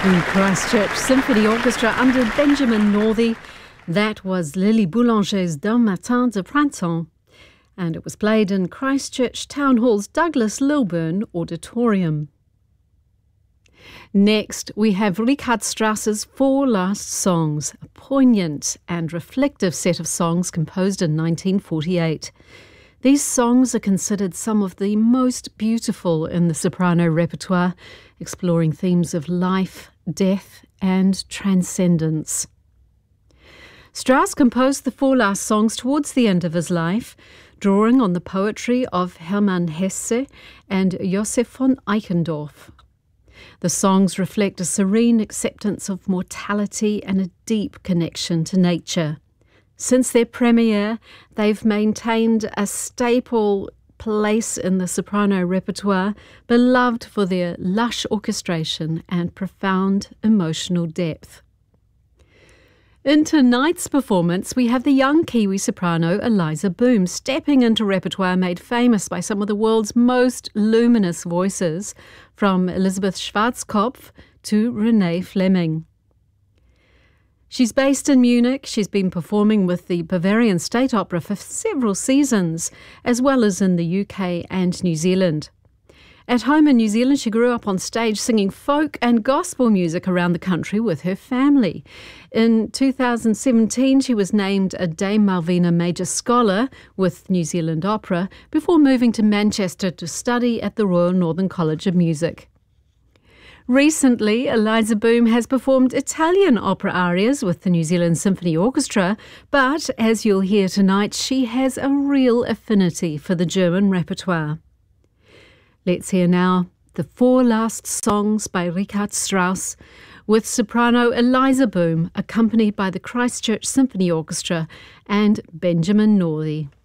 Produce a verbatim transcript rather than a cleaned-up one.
The Christchurch Symphony Orchestra under Benjamin Northey. That was Lily Boulanger's D'un Matin de Printemps, and it was played in Christchurch Town Hall's Douglas Lilburn Auditorium. Next, we have Richard Strauss's Four Last Songs, a poignant and reflective set of songs composed in nineteen forty-eight. These songs are considered some of the most beautiful in the soprano repertoire, exploring themes of life, death, and transcendence. Strauss composed the Four Last Songs towards the end of his life, drawing on the poetry of Hermann Hesse and Joseph von Eichendorff. The songs reflect a serene acceptance of mortality and a deep connection to nature. Since their premiere, they've maintained a staple place in the soprano repertoire, beloved for their lush orchestration and profound emotional depth. In tonight's performance, we have the young Kiwi soprano Eliza Boom stepping into repertoire made famous by some of the world's most luminous voices, from Elisabeth Schwarzkopf to Renee Fleming. She's based in Munich. She's been performing with the Bavarian State Opera for several seasons, as well as in the U K and New Zealand. At home in New Zealand, she grew up on stage singing folk and gospel music around the country with her family. In two thousand seventeen, she was named a Dame Malvina Major Scholar with New Zealand Opera before moving to Manchester to study at the Royal Northern College of Music. Recently, Eliza Boom has performed Italian opera arias with the New Zealand Symphony Orchestra, but as you'll hear tonight, she has a real affinity for the German repertoire. Let's hear now the Four Last Songs by Richard Strauss, with soprano Eliza Boom, accompanied by the Christchurch Symphony Orchestra and Benjamin Northey.